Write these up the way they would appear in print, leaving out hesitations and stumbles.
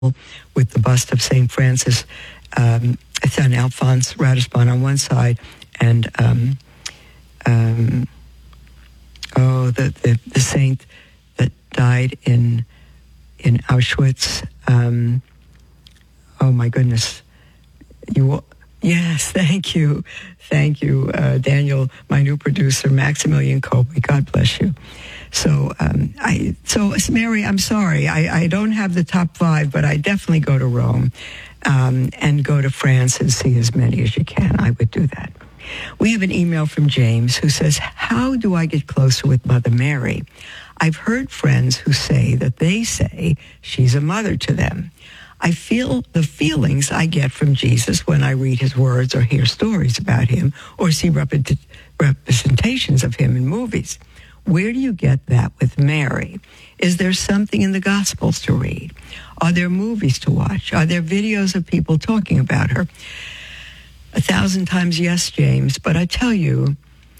with the bust of St. Francis, St. Alphonse Ratisbon on one side, and the saint that died in Auschwitz. Oh my goodness! Yes, thank you, Daniel, my new producer, Maximilian Kolbe. God bless you. So, Mary, I'm sorry, I don't have the top 5, but I definitely go to Rome, and go to France and see as many as you can. I would do that. We have an email from James who says, "How do I get closer with Mother Mary? I've heard friends who say that they say she's a mother to them. I feel the feelings I get from Jesus when I read his words or hear stories about him or see representations of him in movies. Where do you get that with Mary? Is there something in the Gospels to read? Are there movies to watch? Are there videos of people talking about her?" 1,000 times yes, James, but I tell you,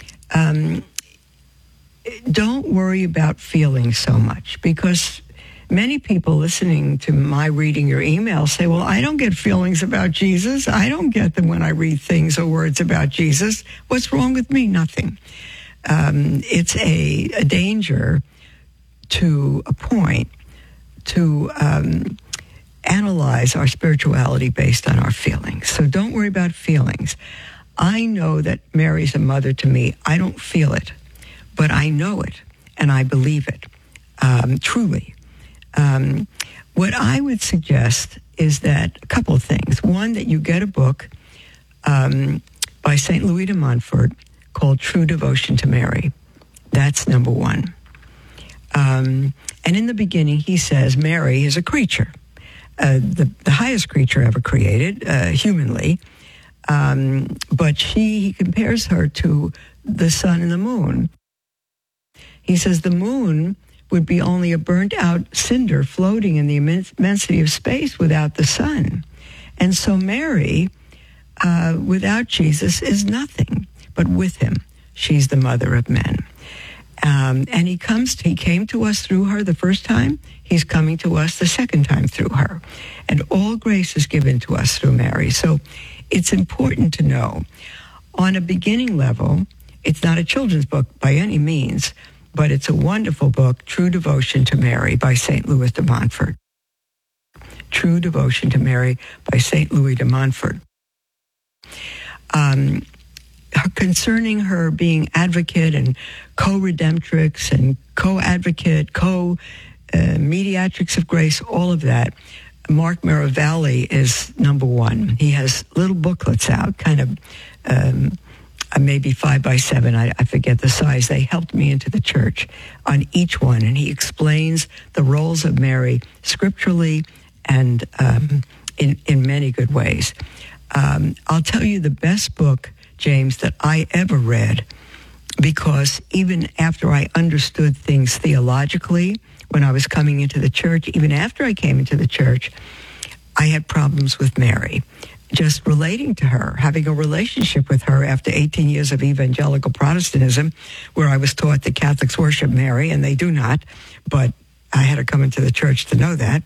don't worry about feelings so much, because many people listening to my reading your email say, well, I don't get feelings about Jesus. I don't get them when I read things or words about Jesus. What's wrong with me? Nothing. It's a danger to a point to analyze our spirituality based on our feelings. So don't worry about feelings. I know that Mary's a mother to me. I don't feel it, but I know it and I believe it, truly. What I would suggest is that a couple of things. One, that you get a book by St. Louis de Montfort called True Devotion to Mary. That's number one. And in the beginning, he says Mary is a creature, the highest creature ever created, humanly. But he compares her to the sun and the moon. He says the moon would be only a burnt-out cinder floating in the immensity of space without the sun. And so Mary, without Jesus, is nothing. But with him, she's the mother of men. And he came to us through her the first time. He's coming to us the second time through her. And all grace is given to us through Mary. So it's important to know, on a beginning level, it's not a children's book by any means, but it's a wonderful book, True Devotion to Mary by St. Louis de Montfort. True Devotion to Mary by St. Louis de Montfort. Concerning her being advocate and co-redemptrix and co-advocate, co-mediatrix of grace, all of that, Mark Miravalli is number one. He has little booklets out, kind of maybe 5 by 7, I forget the size. They helped me into the church on each one, and he explains the roles of Mary scripturally and in many good ways. I'll tell you the best book, James, that I ever read, because even after I understood things theologically, when I was coming into the church, even after I came into the church, I had problems with Mary. Just relating to her, having a relationship with her after 18 years of evangelical Protestantism, where I was taught that Catholics worship Mary, and they do not, but I had to come into the church to know that.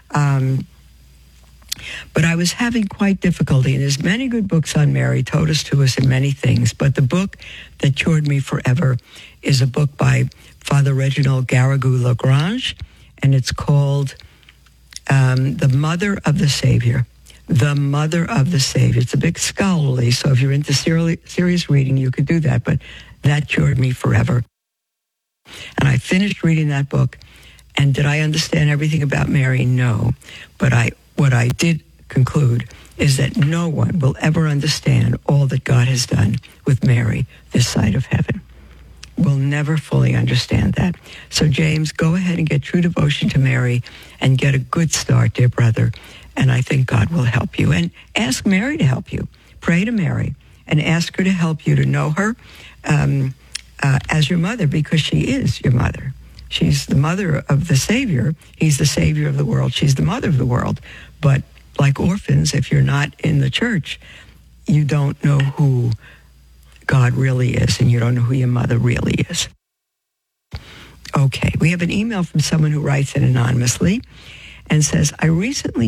But I was having quite difficulty, and there's many good books on Mary, totus tuus and many things, but the book that cured me forever is a book by Father Reginald Garrigou-Lagrange, and it's called The Mother of the Savior. The Mother of the Savior. It's a bit scholarly, so if you're into serious reading, you could do that, but that cured me forever. And I finished reading that book, and did I understand everything about Mary? No. But what I did conclude is that no one will ever understand all that God has done with Mary this side of heaven. We'll never fully understand that. So James, go ahead and get True Devotion to Mary and get a good start, dear brother. And I think God will help you. And ask Mary to help you. Pray to Mary and ask her to help you to know her as your mother, because she is your mother. She's the mother of the Savior. He's the Savior of the world. She's the mother of the world. But like orphans, if you're not in the church, you don't know who God really is, and you don't know who your mother really is. Okay, we have an email from someone who writes in anonymously, and says, I recently